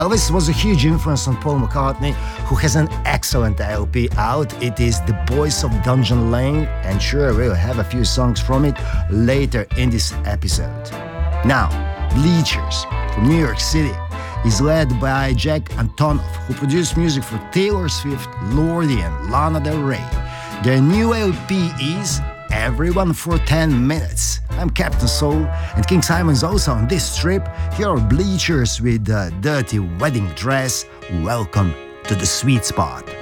Elvis was a huge influence on Paul McCartney, who has an excellent LP out. It is The Boys of Dungeon Lane, and sure, we'll have a few songs from it later in this episode. Now, Bleachers from New York City is led by Jack Antonoff, who produced music for Taylor Swift, Lordi, and Lana Del Rey. Their new LP is Everyone for 10 Minutes. I'm Captain Soul, and King Simon's also on this trip. Here are Bleachers with the Dirty Wedding Dress. Welcome to the sweet spot.